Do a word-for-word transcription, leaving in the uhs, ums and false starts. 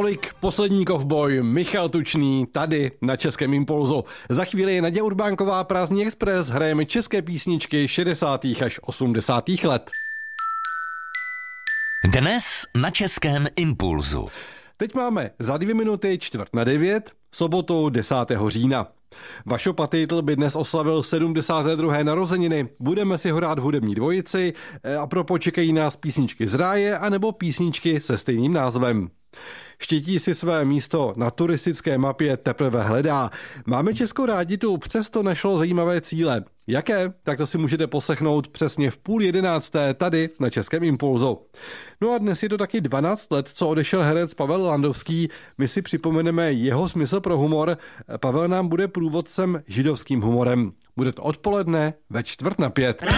Tolik poslední kovboj Michal Tučný tady na Českém Impulzu. Za chvíli je Naděja Urbánková, Prázdný expres, hrajeme české písničky šedesátých až osmdesátých let. Dnes na Českém Impulzu. Teď máme za dvě minuty čtvrt na devět, sobotu desátého října. Vašo Patejtl by dnes oslavil sedmdesáté druhé narozeniny. Budeme si hrát v hudební dvojici a pro počekají nás písničky z ráje anebo písničky se stejným názvem. Štětí si své místo na turistické mapě teprve hledá. Máme Česko rádi, tu přesto našlo zajímavé cíle. Jaké? Tak to si můžete poslechnout přesně v půl jedenácté tady na Českém Impulzu. No a dnes je to taky dvanáct let, co odešel herec Pavel Landovský. My si připomeneme jeho smysl pro humor. Pavel nám bude průvodcem židovským humorem. Bude to odpoledne ve čtvrt na pět.